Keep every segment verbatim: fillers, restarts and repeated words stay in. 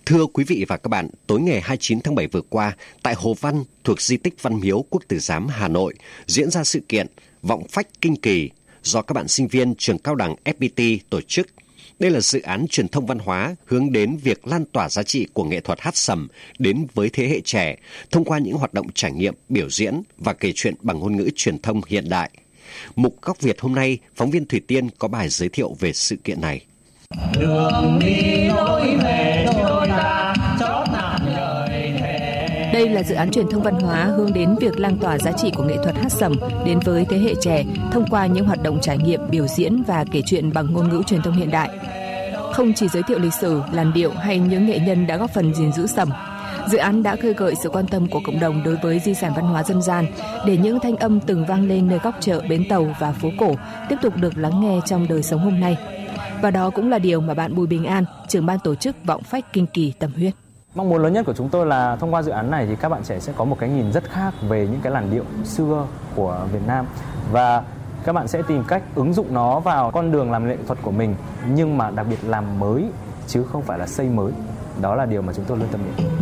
Thưa quý vị và các bạn, tối ngày hai mươi chín tháng bảy vừa qua, tại Hồ Văn thuộc di tích Văn Miếu Quốc Tử Giám Hà Nội diễn ra sự kiện Vọng Phách Kinh Kỳ do các bạn sinh viên trường cao đẳng ép pê tê tổ chức. Đây là dự án truyền thông văn hóa hướng đến việc lan tỏa giá trị của nghệ thuật hát sẩm đến với thế hệ trẻ thông qua những hoạt động trải nghiệm, biểu diễn và kể chuyện bằng ngôn ngữ truyền thông hiện đại. Mục Góc Việt hôm nay, phóng viên Thủy Tiên có bài giới thiệu về sự kiện này. Đường đi lối về đôi ta, chót nạn đời thề. Đây là dự án truyền thông văn hóa hướng đến việc lan tỏa giá trị của nghệ thuật hát sẩm đến với thế hệ trẻ thông qua những hoạt động trải nghiệm, biểu diễn và kể chuyện bằng ngôn ngữ truyền thông hiện đại. Không chỉ giới thiệu lịch sử, làn điệu hay những nghệ nhân đã góp phần gìn giữ sẩm, dự án đã khơi gợi sự quan tâm của cộng đồng đối với di sản văn hóa dân gian để những thanh âm từng vang lên nơi góc chợ, bến tàu và phố cổ tiếp tục được lắng nghe trong đời sống hôm nay. Và đó cũng là điều mà bạn Bùi Bình An, trưởng ban tổ chức Vọng Phách Kinh Kỳ tâm huyết. Mong muốn lớn nhất của chúng tôi là thông qua dự án này thì các bạn trẻ sẽ có một cái nhìn rất khác về những cái làn điệu xưa của Việt Nam, và các bạn sẽ tìm cách ứng dụng nó vào con đường làm nghệ thuật của mình, nhưng mà đặc biệt làm mới chứ không phải là xây mới. Đó là điều mà chúng tôi luôn tâm niệm.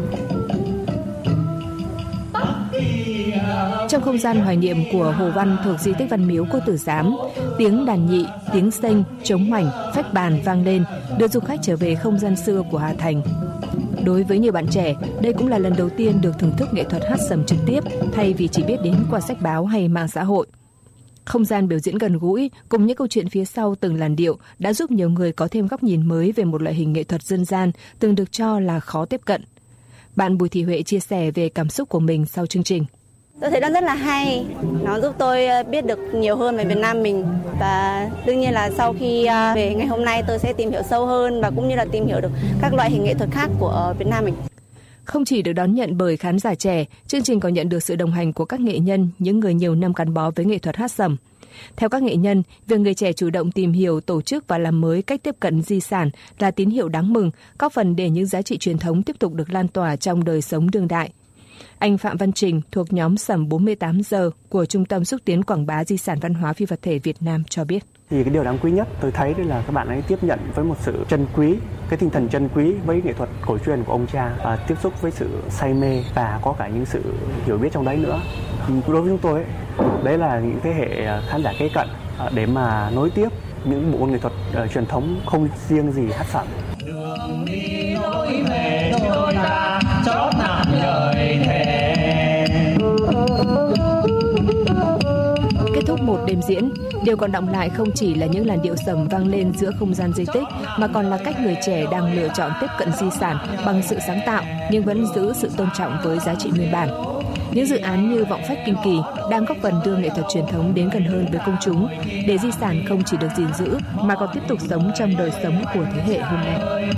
Trong không gian hoài niệm của Hồ Văn thuộc di tích Văn Miếu Quốc Tử Giám, tiếng đàn nhị, tiếng sênh, trống mảnh, phách bàn vang lên, đưa du khách trở về không gian xưa của Hà Thành. Đối với nhiều bạn trẻ, đây cũng là lần đầu tiên được thưởng thức nghệ thuật hát sẩm trực tiếp thay vì chỉ biết đến qua sách báo hay mạng xã hội. Không gian biểu diễn gần gũi cùng những câu chuyện phía sau từng làn điệu đã giúp nhiều người có thêm góc nhìn mới về một loại hình nghệ thuật dân gian từng được cho là khó tiếp cận. Bạn Bùi Thị Huệ chia sẻ về cảm xúc của mình sau chương trình. Tôi thấy nó rất là hay, nó giúp tôi biết được nhiều hơn về Việt Nam mình, và đương nhiên là sau khi về ngày hôm nay tôi sẽ tìm hiểu sâu hơn và cũng như là tìm hiểu được các loại hình nghệ thuật khác của Việt Nam mình. Không chỉ được đón nhận bởi khán giả trẻ, chương trình còn nhận được sự đồng hành của các nghệ nhân, những người nhiều năm gắn bó với nghệ thuật hát sẩm. Theo các nghệ nhân, việc người trẻ chủ động tìm hiểu, tổ chức và làm mới cách tiếp cận di sản là tín hiệu đáng mừng, góp phần để những giá trị truyền thống tiếp tục được lan tỏa trong đời sống đương đại. Anh Phạm Văn Trình thuộc nhóm sẩm bốn mươi tám giờ của Trung tâm Xúc tiến Quảng bá Di sản Văn hóa Phi vật thể Việt Nam cho biết. Thì cái điều đáng quý nhất tôi thấy đây là các bạn ấy tiếp nhận với một sự trân quý, cái tinh thần trân quý với nghệ thuật cổ truyền của ông cha, và tiếp xúc với sự say mê và có cả những sự hiểu biết trong đấy nữa. Đối với chúng tôi, đấy là những thế hệ khán giả kế cận để mà nối tiếp những bộ nghệ thuật uh, truyền thống không riêng gì hát sẩm. Đường đi lối về đôi ta, chót nạn đời thề. Kết thúc một đêm diễn, điều còn đọng lại không chỉ là những làn điệu sẩm vang lên giữa không gian di tích, mà còn là cách người trẻ đang lựa chọn tiếp cận di sản bằng sự sáng tạo nhưng vẫn giữ sự tôn trọng với giá trị nguyên bản. Những dự án như Vọng Phách Kinh Kỳ đang góp phần đưa nghệ thuật truyền thống đến gần hơn với công chúng, để di sản không chỉ được gìn giữ mà còn tiếp tục sống trong đời sống của thế hệ hôm nay.